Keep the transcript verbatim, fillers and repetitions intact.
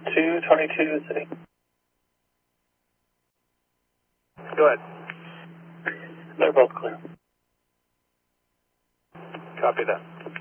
two twenty-two City. Go ahead. They're both clear. Copy that.